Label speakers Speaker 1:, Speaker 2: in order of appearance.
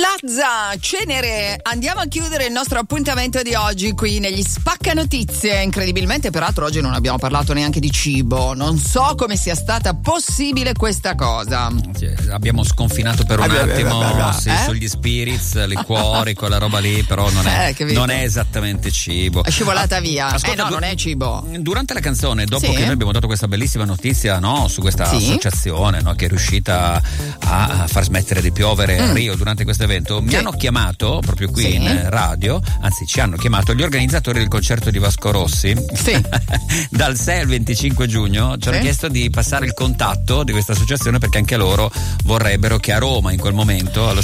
Speaker 1: Lazza, Cenere, andiamo a chiudere il nostro appuntamento di oggi qui negli Spaccanotizie. Incredibilmente, peraltro, oggi non abbiamo parlato neanche di cibo. Non so come sia stata possibile questa cosa.
Speaker 2: Sì, abbiamo sconfinato per un attimo sugli spirits, liquori, quella roba lì, però non è esattamente cibo.
Speaker 1: È scivolata via. Ascolta, no, non è cibo.
Speaker 2: Durante la canzone, dopo che noi abbiamo dato questa bellissima notizia, no, su questa associazione, no, che è riuscita a far smettere di piovere a Rio durante questo evento, mi hanno chiamato proprio qui in radio, anzi ci hanno chiamato gli organizzatori del concerto di Vasco Rossi dal 6 al 25 giugno, ci hanno chiesto di passare il contatto di questa associazione perché anche loro vorrebbero che a Roma in quel momento allo